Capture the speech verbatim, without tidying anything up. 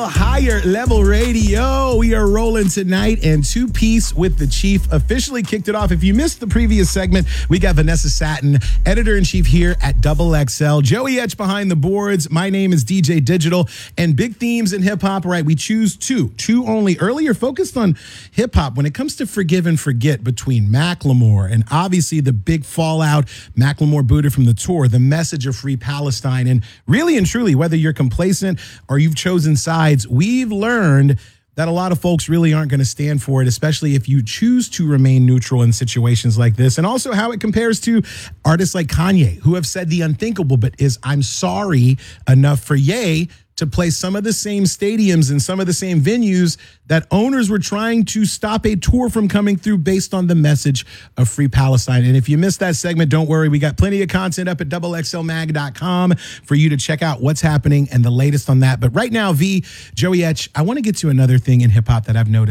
Higher Level Radio. We are rolling tonight, and Two Piece with the Chief officially kicked it off. If you missed the previous segment, we got Vanessa Satin, editor-in-chief here at Double X L. Joey Etch behind the boards. My name is D J Digital, and big themes in hip-hop, right? We choose two, two only. Earlier, focused on hip-hop when it comes to Forgive and Forget between Macklemore and obviously the big fallout. Macklemore booted from the tour, the message of Free Palestine, and really and truly, whether you're complacent or you've chosen sides, we've learned that a lot of folks really aren't going to stand for it, especially if you choose to remain neutral in situations like this. And also how it compares to artists like Kanye, who have said the unthinkable, but is I'm sorry enough for Ye to play some of the same stadiums and some of the same venues that owners were trying to stop a tour from coming through based on the message of Free Palestine. And if you missed that segment, don't worry. We got plenty of content up at double x l mag dot com for you to check out what's happening and the latest on that. But right now, V, Joey Etch, I want to get to another thing in hip hop that I've noticed.